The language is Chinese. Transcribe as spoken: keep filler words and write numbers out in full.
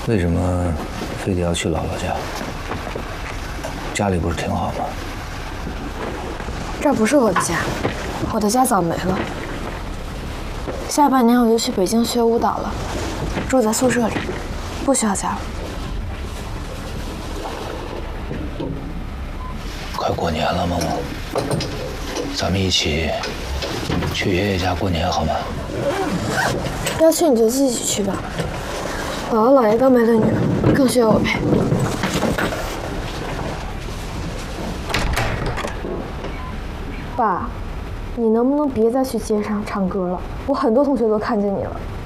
为什么非得要去姥姥家？家里不是挺好吗？ 这儿不是我的家，我的家早没了。下半年我就去北京学舞蹈了，住在宿舍里，不需要家了。 快过年了，萌萌，咱们一起去爷爷家过年好吗？ 要去你就自己去吧，姥姥姥爷刚没了女儿，更需要我陪。爸，你能不能别再去街上唱歌了？我很多同学都看见你了。